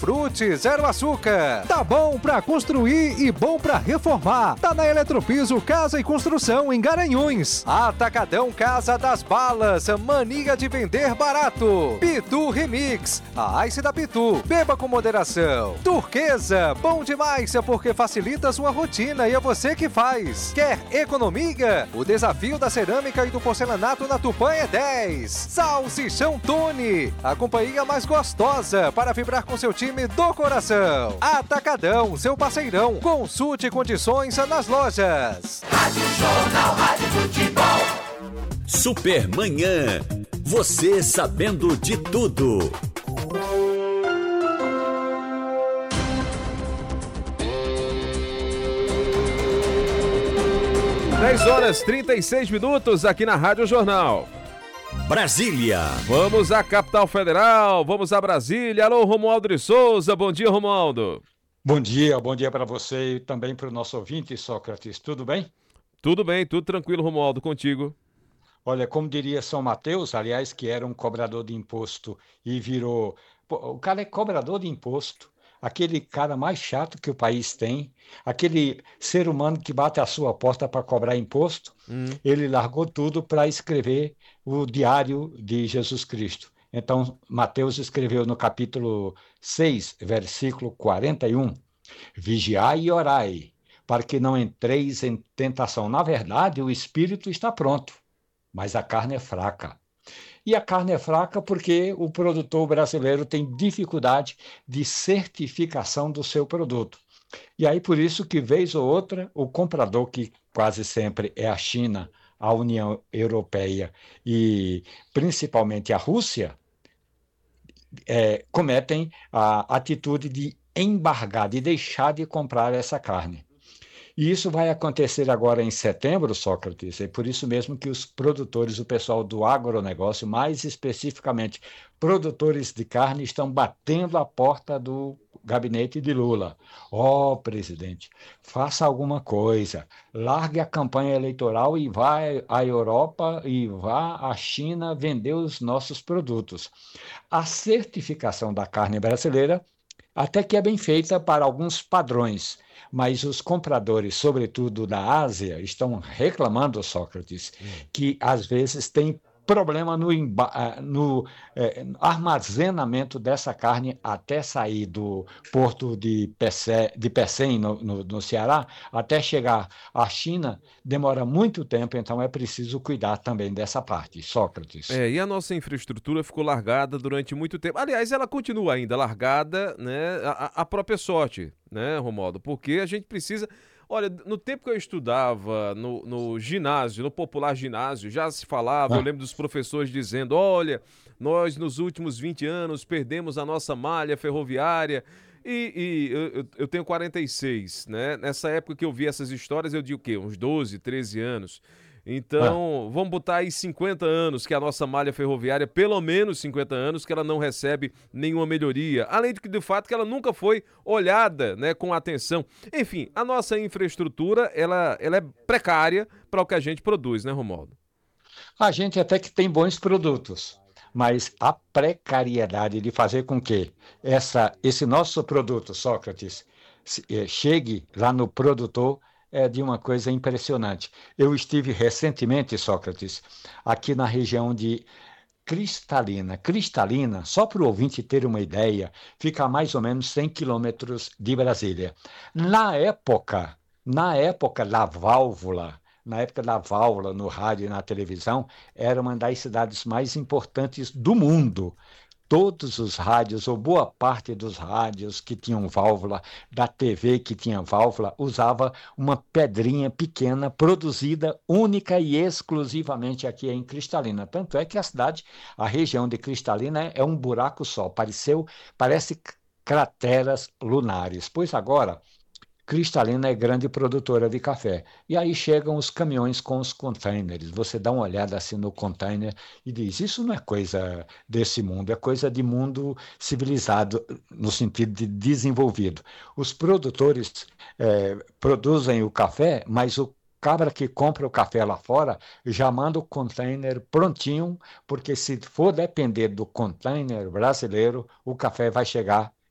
Hortifruti Zero Açúcar. Tá bom pra construir e bom pra reformar. Tá na Eletropiso Casa e Construção em Garanhuns. Atacadão Casa das Balas, mania de vender barato. Pitu Remix, a Ice da Pitu. Beba com moderação. Turquesa, bom demais porque facilita a sua rotina e é você que faz. Quer economia? O desafio da cerâmica e do porcelanato na Tupã é 10. Salsichão Tony, a companhia mais gostosa para vibrar com seu time do coração. Atacadão, seu parceirão. Consulte condições nas lojas. Rádio Jornal, Rádio Futebol. Supermanhã. Você sabendo de tudo. 10h36 aqui na Rádio Jornal. Brasília. Vamos à capital federal, vamos a Brasília. Alô, Romualdo de Souza. Bom dia, Romualdo. Bom dia para você e também para o nosso ouvinte, Sócrates. Tudo bem? Tudo bem, tudo tranquilo, Romualdo, contigo. Olha, como diria São Mateus, aliás, que era um cobrador de imposto e virou... Pô, o cara é cobrador de imposto, aquele cara mais chato que o país tem, aquele ser humano que bate à sua porta para cobrar imposto, ele largou tudo para escrever o Diário de Jesus Cristo. Então, Mateus escreveu no capítulo 6, versículo 41, vigiai e orai, para que não entreis em tentação. Na verdade, o espírito está pronto, mas a carne é fraca. E a carne é fraca porque o produtor brasileiro tem dificuldade de certificação do seu produto. E aí, por isso que, vez ou outra, o comprador, que quase sempre é a China, a União Europeia e principalmente a Rússia, cometem a atitude de embargar, de deixar de comprar essa carne. E isso vai acontecer agora em setembro, Sócrates, é por isso mesmo que os produtores, o pessoal do agronegócio, mais especificamente produtores de carne, estão batendo a porta do gabinete de Lula. Presidente, faça alguma coisa, largue a campanha eleitoral e vá à Europa e vá à China vender os nossos produtos. A certificação da carne brasileira até que é bem feita para alguns padrões, mas os compradores, sobretudo da Ásia, estão reclamando, Sócrates, que às vezes tem problema no armazenamento dessa carne até sair do porto de Pecém, no Ceará, até chegar à China, demora muito tempo, então é preciso cuidar também dessa parte, Sócrates. E a nossa infraestrutura ficou largada durante muito tempo. Aliás, ela continua ainda largada, né? A própria sorte, né, Romualdo? Porque a gente precisa... Olha, no tempo que eu estudava no ginásio, no popular ginásio, já se falava, eu lembro dos professores dizendo, olha, nós nos últimos 20 anos perdemos a nossa malha ferroviária e eu tenho 46, né? Nessa época que eu vi essas histórias, eu digo o quê? Uns 12, 13 anos. Então, vamos botar aí 50 anos que a nossa malha ferroviária, pelo menos 50 anos, que ela não recebe nenhuma melhoria. Além de fato que ela nunca foi olhada, né, com atenção. Enfim, a nossa infraestrutura, ela é precária para o que a gente produz, né, Romualdo? A gente até que tem bons produtos, mas a precariedade de fazer com que esse nosso produto, Sócrates, chegue lá no produtor, é de uma coisa impressionante. Eu estive recentemente, Sócrates, aqui na região de Cristalina. Cristalina, só para o ouvinte ter uma ideia, fica a mais ou menos 100 quilômetros de Brasília. Na época da válvula no rádio e na televisão, era uma das cidades mais importantes do mundo. Todos os rádios, ou boa parte dos rádios que tinham válvula, da TV que tinha válvula, usava uma pedrinha pequena produzida única e exclusivamente aqui em Cristalina. Tanto é que a região de Cristalina é um buraco só, parece crateras lunares. Pois agora, Cristalina é grande produtora de café. E aí chegam os caminhões com os containers. Você dá uma olhada assim no container e diz, isso não é coisa desse mundo, é coisa de mundo civilizado, no sentido de desenvolvido. Os produtores produzem o café, mas o cabra que compra o café lá fora já manda o container prontinho, porque se for depender do container brasileiro, o café vai chegar